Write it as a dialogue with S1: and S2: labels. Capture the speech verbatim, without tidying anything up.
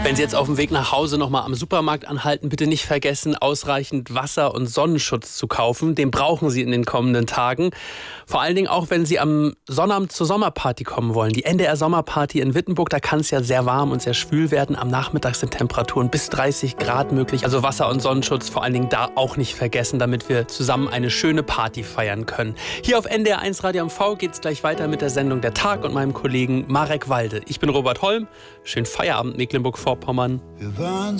S1: Wenn Sie jetzt auf dem Weg nach Hause noch mal am Supermarkt anhalten, bitte nicht vergessen, ausreichend Wasser und Sonnenschutz zu kaufen. Den brauchen Sie in den kommenden Tagen. Vor allen Dingen auch, wenn Sie am Sonnabend zur Sommerparty kommen wollen. Die N D R Sommerparty in Wittenburg, da kann es ja sehr warm und sehr schwül werden. Am Nachmittag sind Temperaturen bis dreißig Grad möglich. Also Wasser und Sonnenschutz vor allen Dingen da auch nicht vergessen, damit wir zusammen eine schöne Party feiern können. Hier auf N D R eins Radio M V geht es gleich weiter mit der Sendung Der Tag und meinem Kollegen Marek Walde. Ich bin Robert Holm. Schönen Feierabend, Mecklenburg-Vorpommern.
S2: Wir waren